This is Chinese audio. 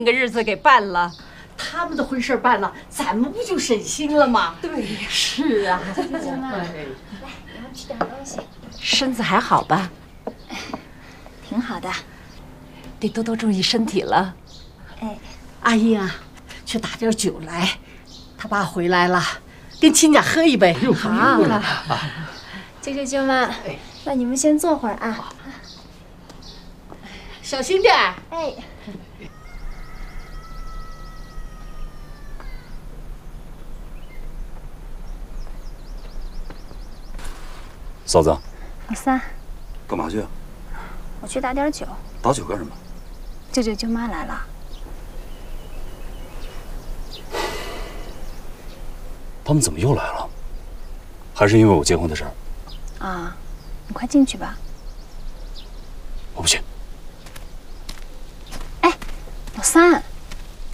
个日子给办了， 他们的婚事办了，咱们不就省心了吗？ 对呀， 是啊。 舅妈，来，然后吃点东西。 身子还好吧？ 挺好的。 得多多注意身体了。 哎， 阿英啊，去打点酒来，他爸回来了，跟亲家喝一杯。 好， 舅舅舅妈，那你们先坐会儿啊。 小心点。 哎。 嫂子， 老三， 干嘛去啊？ 我去打点酒。 打酒干什么？ 舅舅舅妈来了。 他们怎么又来了？还是因为我结婚的事儿？ 啊，你快进去吧。 我不去。 哎，老三。